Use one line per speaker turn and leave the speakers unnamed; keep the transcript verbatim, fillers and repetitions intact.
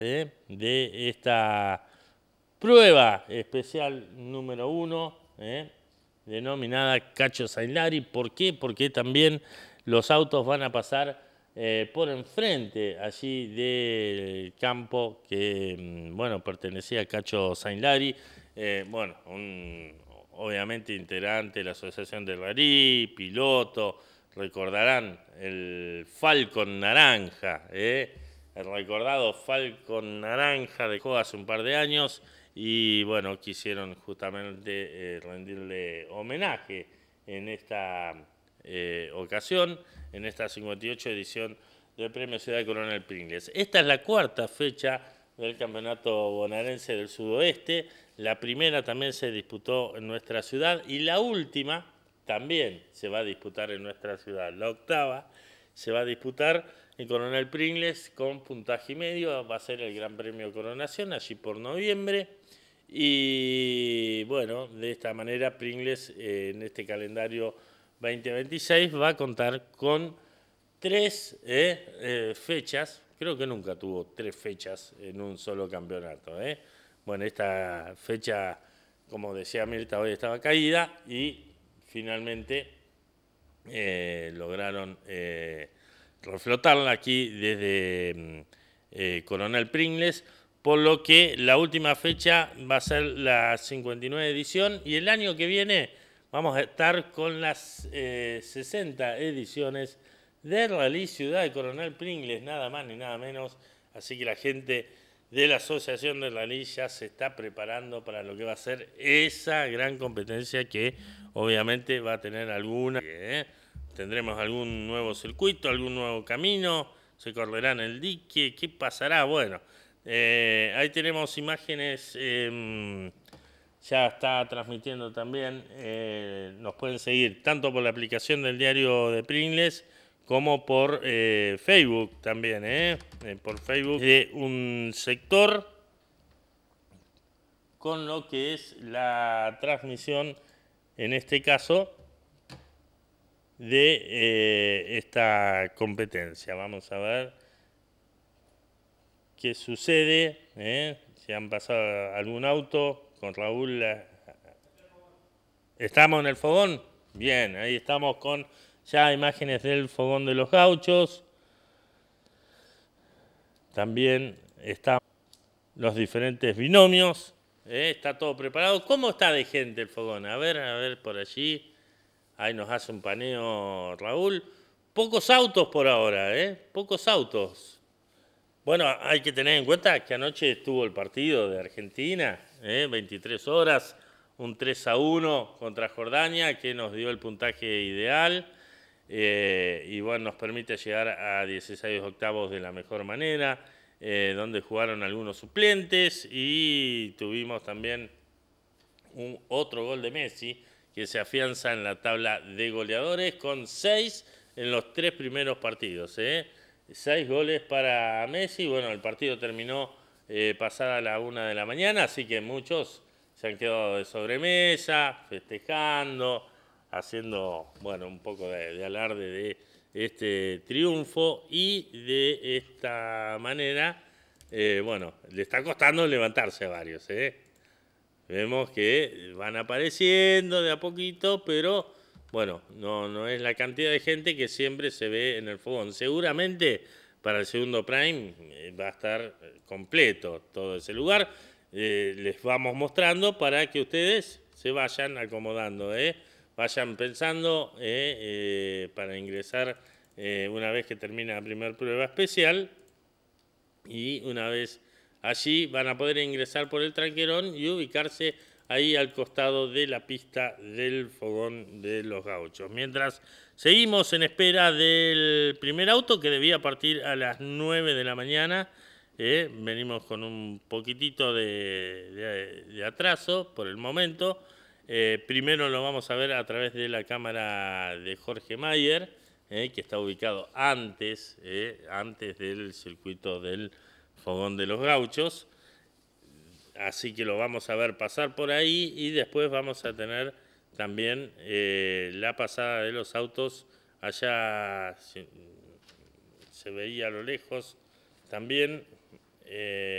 eh, de esta prueba especial número uno, eh, denominada Cacho Sainlari. ¿Por qué? Porque también los autos van a pasar eh, por enfrente allí del campo que, bueno, pertenecía a Cacho Sainlari. Eh, bueno, un, obviamente integrante de la Asociación de Rally, piloto, recordarán el Falcon Naranja, eh, el recordado Falcon Naranja dejó hace un par de años y bueno, quisieron justamente eh, rendirle homenaje en esta eh, ocasión, en esta cincuenta y ocho edición del Premio Ciudad de Coronel Pringles. Esta es la cuarta fecha del Campeonato Bonaerense del Sudoeste. La primera también se disputó en nuestra ciudad y la última también se va a disputar en nuestra ciudad. La octava se va a disputar en Coronel Pringles con puntaje y medio. Va a ser el Gran Premio Coronación allí por noviembre. Y bueno, de esta manera Pringles eh, en este calendario veinte veintiséis va a contar con tres eh, eh, fechas. Creo que nunca tuvo tres fechas en un solo campeonato. Eh. Bueno, esta fecha, como decía Mirta, hoy estaba caída y finalmente eh, lograron eh, reflotarla aquí desde eh, Coronel Pringles, por lo que la última fecha va a ser la cincuenta y nueve edición y el año que viene vamos a estar con las eh, sesenta ediciones de Rally Ciudad de Coronel Pringles, nada más ni nada menos. Así que la gente de la Asociación de Rally ya se está preparando para lo que va a ser esa gran competencia que obviamente va a tener alguna. ¿eh? Tendremos algún nuevo circuito, algún nuevo camino, se correrá en el dique, ¿qué pasará? Bueno, eh, ahí tenemos imágenes, eh, ya está transmitiendo también, eh, nos pueden seguir tanto por la aplicación del diario de Pringles como por eh, Facebook también, ¿eh? Eh, por Facebook de un sector con lo que es la transmisión, en este caso, de eh, esta competencia. Vamos a ver qué sucede, ¿eh? Si han pasado algún auto con Raúl. ¿Estamos en el fogón? Bien, ahí estamos con ya imágenes del fogón de los gauchos. También están los diferentes binomios. ¿eh? Está todo preparado. ¿Cómo está de gente el fogón? A ver, a ver por allí. Ahí nos hace un paneo Raúl. Pocos autos por ahora, ¿eh? Pocos autos. Bueno, hay que tener en cuenta que anoche estuvo el partido de Argentina, ¿eh? veintitrés horas, un tres a uno contra Jordania, que nos dio el puntaje ideal. Eh, y bueno, nos permite llegar a dieciséis octavos de la mejor manera, eh, donde jugaron algunos suplentes y tuvimos también un otro gol de Messi, que se afianza en la tabla de goleadores con seis en los tres primeros partidos. ¿eh? Seis goles para Messi. Bueno, el partido terminó eh, pasada la una de la mañana, así que muchos se han quedado de sobremesa, festejando, haciendo, bueno, un poco de, de alarde de este triunfo y de esta manera, eh, bueno, le está costando levantarse a varios, ¿eh? Vemos que van apareciendo de a poquito, pero bueno, no, no es la cantidad de gente que siempre se ve en el fogón. Seguramente para el segundo Prime eh, va a estar completo todo ese lugar. Eh, les vamos mostrando para que ustedes se vayan acomodando, ¿eh? vayan pensando eh, eh, para ingresar eh, una vez que termine la primera prueba especial y una vez allí van a poder ingresar por el tranquerón y ubicarse ahí al costado de la pista del fogón de los gauchos. Mientras seguimos en espera del primer auto que debía partir a las nueve de la mañana, eh, venimos con un poquitito de, de, de atraso por el momento. Eh, primero lo vamos a ver a través de la cámara de Jorge Mayer, eh, que está ubicado antes, eh, antes del circuito del fogón de los gauchos. Así que lo vamos a ver pasar por ahí y después vamos a tener también eh, la pasada de los autos. Allá se, se veía a lo lejos también eh,